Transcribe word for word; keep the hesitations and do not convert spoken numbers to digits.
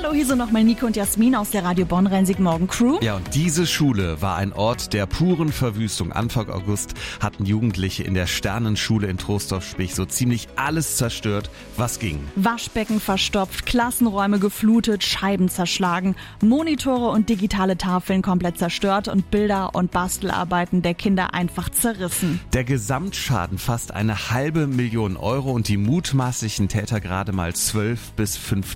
Hallo, hier sind nochmal Nico und Jasmin aus der Radio Bonn Rhein-Sieg-Morgen Crew. Ja, und diese Schule war ein Ort der puren Verwüstung. Anfang August hatten Jugendliche in der Sternenschule in Troisdorf-Spich so ziemlich alles zerstört, was ging. Waschbecken verstopft, Klassenräume geflutet, Scheiben zerschlagen, Monitore und digitale Tafeln komplett zerstört und Bilder und Bastelarbeiten der Kinder einfach zerrissen. Der Gesamtschaden fast eine halbe Million Euro und die mutmaßlichen Täter gerade mal zwölf bis fünfzehn